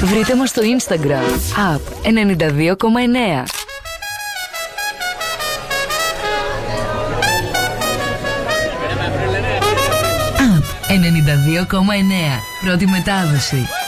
Βρείτε μας στο Instagram Up 92,9. Up 92,9. Πρώτη μετάδοση.